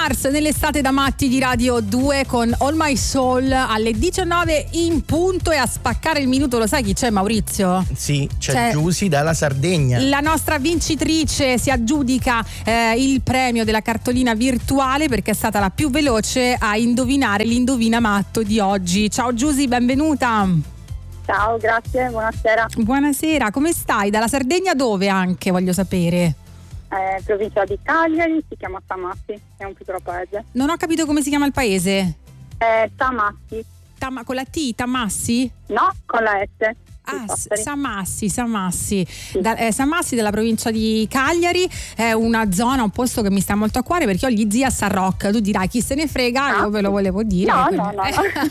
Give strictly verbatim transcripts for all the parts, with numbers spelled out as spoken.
Mars nell'estate da matti di Radio due con All My Soul alle diciannove in punto, e a spaccare il minuto lo sai chi c'è, Maurizio? Sì, c'è, c'è Giusy dalla Sardegna. La nostra vincitrice si aggiudica eh, il premio della cartolina virtuale perché è stata la più veloce a indovinare l'indovina matto di oggi. Ciao Giusy, benvenuta. Ciao, grazie, buonasera. Buonasera, come stai? Dalla Sardegna dove anche, voglio sapere? Eh, provincia di Cagliari, si chiama Tamassi, è un piccolo paese. Non ho capito come si chiama il paese. Eh, Tamassi. Tam- con la T, Tamassi? No, con la S. Ah, S- Samassi, Samassi, da, eh, Samassi della provincia di Cagliari, è una zona, un posto che mi sta molto a cuore perché ho gli zii a San Roque. Tu dirai chi se ne frega, ah, io ve lo volevo dire. No, quindi... no, no.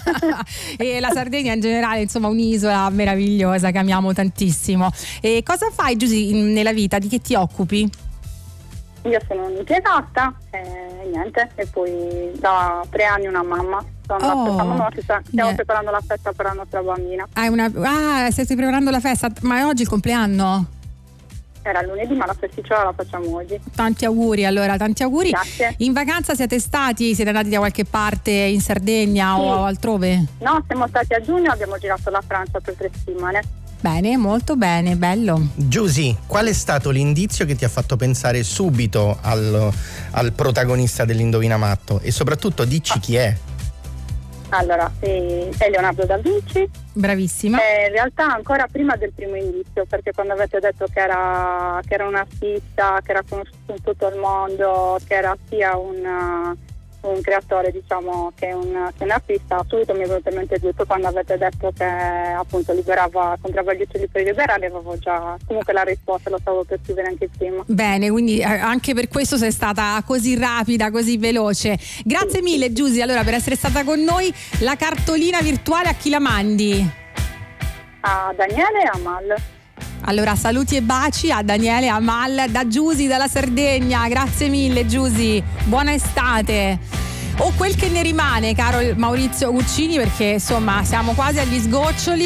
E la Sardegna in generale, insomma, un'isola meravigliosa che amiamo tantissimo. E cosa fai, Giusy, nella vita? Di che ti occupi? Io sono un'impiegata e niente, e poi da tre anni una mamma. Sono Oh, aspettando nostra, stiamo yeah. preparando la festa per la nostra bambina. Hai una... Ah, stai preparando la festa, ma è oggi il compleanno? Era lunedì, ma la festiciola la facciamo oggi. Tanti auguri, allora, tanti auguri. Grazie. In vacanza siete stati? Siete andati da qualche parte in Sardegna, sì, o altrove? No, siamo stati a giugno, abbiamo girato la Francia per tre settimane. Bene, molto bene, bello. Giusy, qual è stato l'indizio che ti ha fatto pensare subito al, al protagonista dell'Indovina Matto? E soprattutto dici chi è? Allora, sì, è Leonardo da Vinci. Bravissima. Eh, in realtà ancora prima del primo indizio, perché quando avete detto che era, che era un artista, che era conosciuto in tutto il mondo, che era sia un, un creatore, diciamo, che un, che un artista, subito mi è venuto in mente tutto. Quando avete detto che appunto liberava, comprava gli uccelli per liberarli, avevo già comunque la risposta, lo stavo per scrivere anche prima. Bene, quindi eh, anche per questo sei stata così rapida, così veloce. Grazie sì. mille Giusy, allora, per essere stata con noi. La cartolina virtuale a chi la mandi? A Daniele e a Mal. Allora, saluti e baci a Daniele e a Mal da Giusy, dalla Sardegna. Grazie mille Giusy, buona estate. O quel che ne rimane, caro Maurizio Guccini, perché insomma siamo quasi agli sgoccioli.